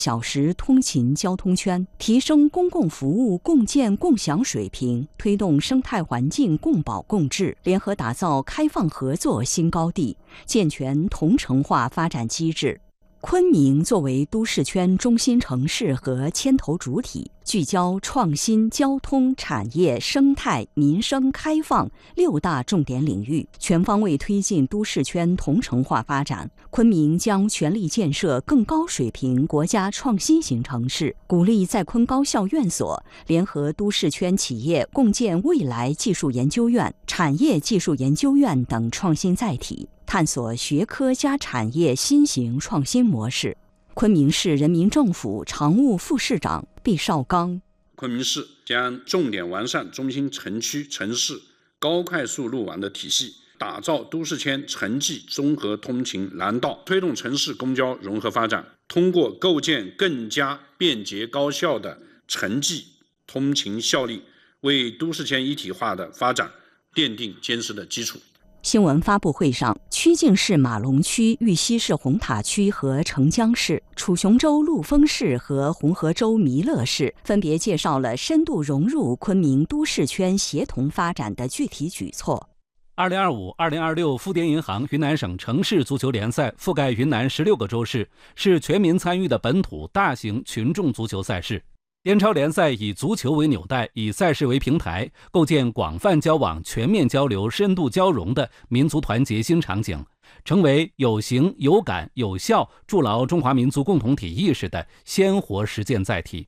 小时通勤交通圈，提升公共服务共建共享水平，推动生态环境共保共治，联合打造开放合作新高地，健全同城化发展机制。昆明作为都市圈中心城市和牵头主体，聚焦创新、交通、产业、生态、民生开放6大重点领域，全方位推进都市圈同城化发展。昆明将全力建设更高水平国家创新型城市，鼓励在昆高校院所联合都市圈企业共建未来技术研究院、产业技术研究院等创新载体，探索学科加产业新型创新模式。昆明市人民政府常务副市长毕绍刚： 昆明市将重点完善中心城区城市高快速路网的体系，打造都市圈城际综合通勤廊道，推动城市公交融合发展。通过构建更加便捷高效的城际通勤效力，为都市圈一体化的发展奠定坚实的基础。 新闻发布会上，曲靖市马龙区、玉溪市红塔区和澄江市、楚雄州陆丰市和红河州弥勒市分别介绍了深度融入昆明都市圈协同发展的具体举措。 2025-2026富典银行云南省城市足球联赛覆盖云南16个州市，是全民参与的本土大型群众足球赛事。滇超联赛以足球为纽带，以赛事为平台，构建广泛交往、全面交流、深度交融的民族团结新场景，成为有形、有感、有效筑牢中华民族共同体意识的鲜活实践载体。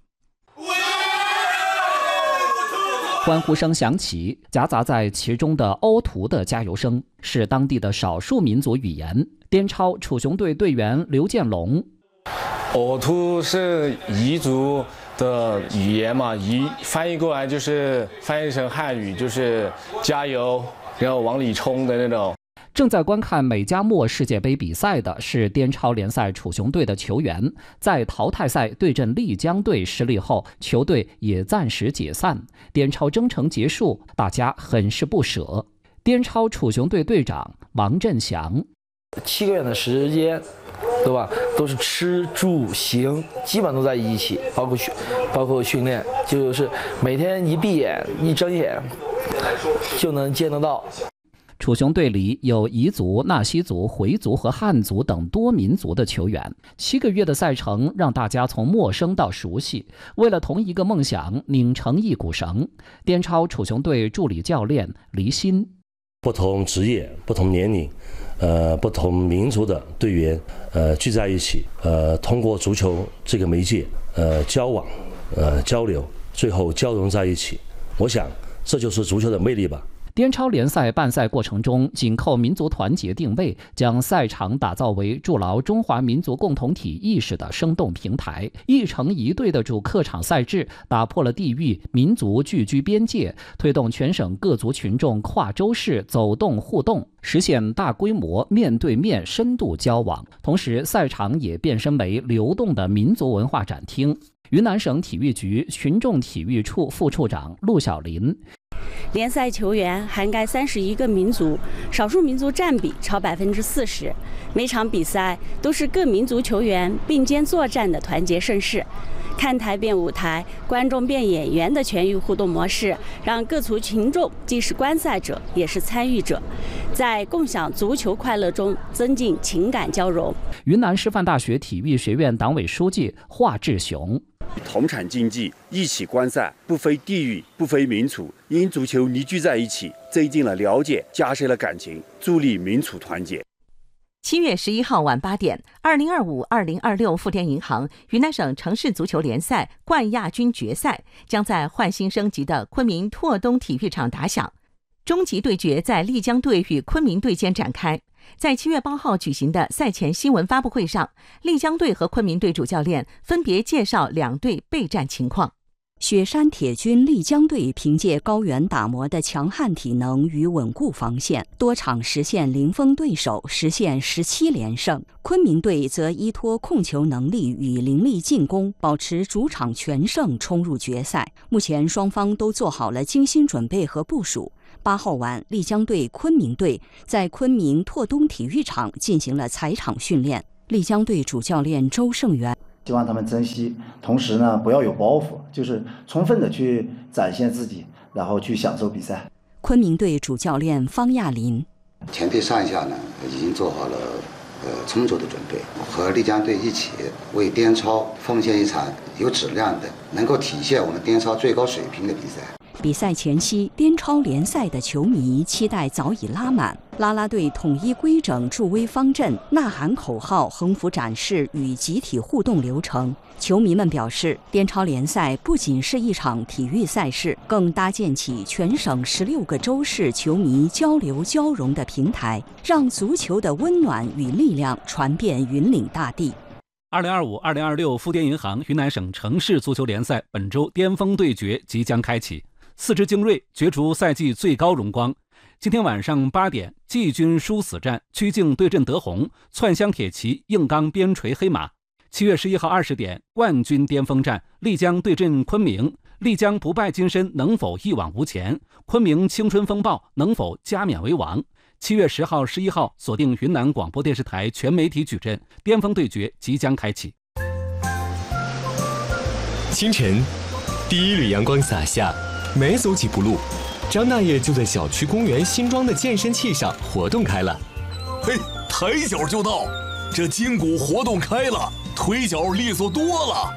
欢呼声响起，夹杂在其中的欧图的加油声是当地的少数民族语言。滇超楚雄队队员刘建龙： 欧图是彝族的语言嘛，翻译过来就是翻译成汉语就是加油，然后往里冲的那种。 正在观看美加墨世界杯比赛的是滇超联赛楚雄队的球员，在淘汰赛对阵丽江队失利后，球队也暂时解散。滇超征程结束，大家很是不舍。滇超楚雄队队长王振祥 ：7个月的时间，对吧？都是吃住行基本都在一起，包括训练，就是每天一闭眼一睁眼就能见得到。 楚雄队里有彝族、纳西族、回族和汉族等多民族的球员。7个月的赛程让大家从陌生到熟悉，为了同一个梦想拧成一股绳。滇超楚雄队助理教练黎鑫： 不同职业、不同年龄、不同民族的队员聚在一起，通过足球这个媒介交往、交流，最后交融在一起。我想这就是足球的魅力吧。 滇超联赛办赛过程中，紧扣民族团结定位，将赛场打造为筑牢中华民族共同体意识的生动平台。一城一队的主客场赛制打破了地域、民族聚居边界，推动全省各族群众跨州市走动互动，实现大规模面对面深度交往。同时，赛场也变身为流动的民族文化展厅。云南省体育局群众体育处副处长陆小林： 联赛球员涵盖31个民族，少数民族占比超40%。每场比赛都是各民族球员并肩作战的团结盛世。看台变舞台，观众变演员的全域互动模式，让各族群众既是观赛者，也是参与者，在共享足球快乐中增进情感交融。 云南师范大学体育学院党委书记华志雄： 同场竞技，一起观赛，不分地域，不分民族，因足球凝聚在一起，增进了了解，加深了感情，助力民族团结。 7月11号晚8点，2025-2026富典银行云南省城市足球联赛冠亚军决赛将在焕新升级的昆明拓东体育场打响，终极对决在丽江队与昆明队间展开。在7月8号举行的赛前新闻发布会上，丽江队和昆明队主教练分别介绍两队备战情况。 雪山铁军丽江队凭借高原打磨的强悍体能与稳固防线，多场实现零封对手，实现17连胜。昆明队则依托控球能力与凌厉进攻，保持主场全胜，冲入决赛。目前双方都做好了精心准备和部署。8号晚，丽江队、昆明队在昆明拓东体育场进行了踩场训练。丽江队主教练周胜元希望他们珍惜，同时呢不要有包袱，就是充分的去展现自己，然后去享受比赛。 昆明队主教练方亚林， 前队上下呢已经做好了充足的准备，和丽江队一起为滇超奉献一场有质量的、能够体现我们滇超最高水平的比赛。 比赛前夕，滇超联赛的球迷期待早已拉满，啦啦队统一规整助威方阵，呐喊口号，横幅展示与集体互动流程。球迷们表示，滇超联赛不仅是一场体育赛事，更搭建起全省16个州市球迷交流交融的平台，让足球的温暖与力量传遍云岭大地。 2025-2026富滇银行云南省城市足球联赛本周巅峰对决即将开启，4支精锐角逐赛季最高荣光。今天晚上8点，季军殊死战，曲靖对阵德宏，窜香铁骑硬刚边陲黑马。7月11号20点，冠军巅峰战，丽江对阵昆明，丽江不败金身能否一往无前？昆明青春风暴能否加冕为王？7月10号、11号，锁定云南广播电视台全媒体矩阵，巅峰对决即将开启。 清晨，第一缕阳光洒下，没走几步路，张大爷就在小区公园新装的健身器上活动开了。 嘿，抬脚就到，这筋骨活动开了，腿脚利索多了。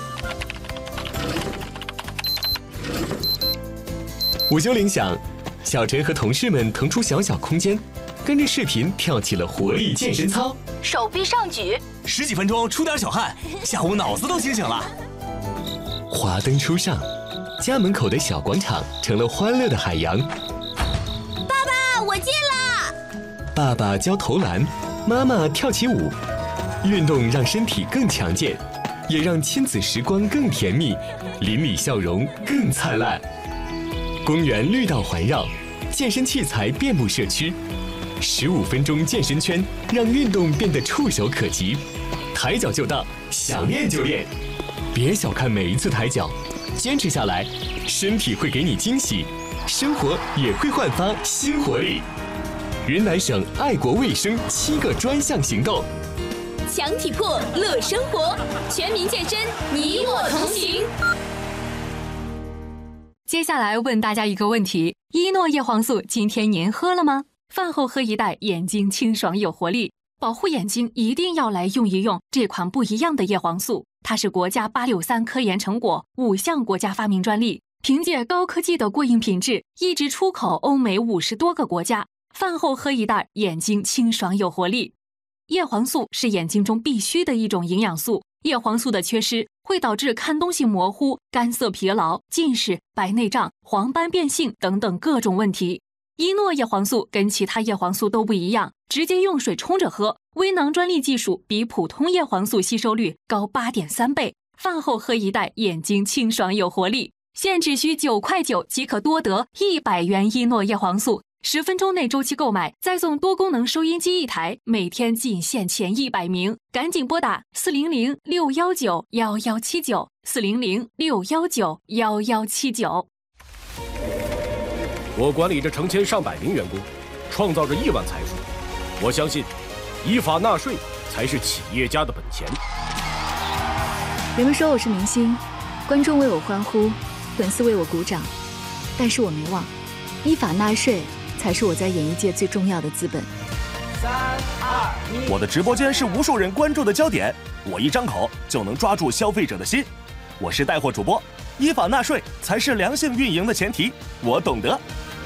午休铃响，小陈和同事们腾出小小空间，跟着视频跳起了活力健身操， 手臂上举 ，10几分钟出点小汗，下午脑子都清醒了。 华灯初上，家门口的小广场成了欢乐的海洋。 爸爸，我进了。 爸爸教投篮，妈妈跳起舞，运动让身体更强健，也让亲子时光更甜蜜，邻里笑容更灿烂。公园绿道环绕，健身器材遍布社区，15分钟健身圈让运动变得触手可及，抬脚就到，想练就练。别小看每一次抬脚，坚持下来，身体会给你惊喜，生活也会焕发新活力。云南省爱国卫生7个专项行动， 强体魄乐生活，全民健身，你我同行。 接下来问大家一个问题：依诺叶黄素今天您喝了吗？饭后喝一袋，眼睛清爽有活力。保护眼睛一定要来用一用这款不一样的叶黄素，它是国家863科研成果，5项国家发明专利，凭借高科技的过硬品质，一直出口欧美50多个国家。饭后喝一袋，眼睛清爽有活力。叶黄素是眼睛中必须的一种营养素，叶黄素的缺失会导致看东西模糊、干涩疲劳、近视、白内障、黄斑变性等等各种问题。依诺叶黄素跟其他叶黄素都不一样，直接用水冲着喝，微囊专利技术比普通叶黄素吸收率高8.3倍。饭后喝一袋，眼睛清爽有活力。现只需9块9即可多得100元依诺叶黄素，10分钟内周期购买，再送多功能收音机1台，每天仅限前100名，赶紧拨打400-619-1179 400-619-1179。 我管理着成千上百名员工，创造着亿万财富。我相信，依法纳税才是企业家的本钱。 人们说我是明星，观众为我欢呼，粉丝为我鼓掌，但是我没忘，依法纳税才是我在演艺界最重要的资本。 3、2、1，我的直播间是无数人关注的焦点，我一张口就能抓住消费者的心。我是带货主播，依法纳税才是良性运营的前提，我懂得。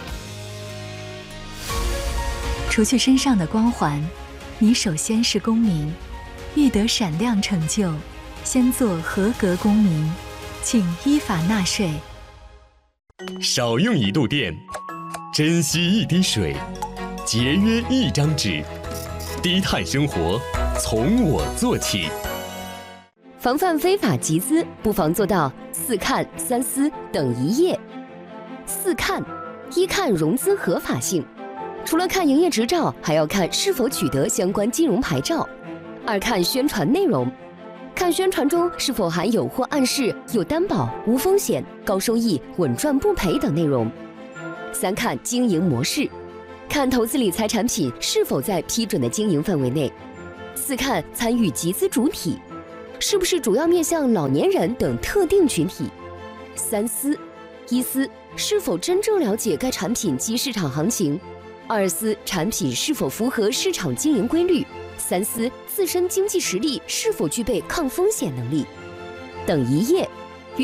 除去身上的光环，你首先是公民，欲得闪亮成就，先做合格公民，请依法纳税。 少用1度电，珍惜1滴水，节约1张纸，低碳生活从我做起。 防范非法集资，不妨做到4看3思等1业。4看：一看融资合法性，除了看营业执照，还要看是否取得相关金融牌照。2看宣传内容，看宣传中是否含有或暗示有担保、无风险、高收益、稳赚不赔等内容。3看经营模式，看投资理财产品是否在批准的经营范围内。4看参与集资主体， 是不是主要面向老年人等特定群体？三思：一思，是否真正了解该产品及市场行情；二思，产品是否符合市场经营规律；三思，自身经济实力是否具备抗风险能力。等一夜，